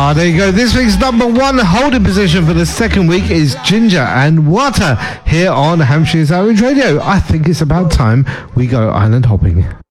There you go. This week's number one holding position for the second week is Ginger and Water here on Hampshire's Orange Radio. I think it's about time we go island hopping.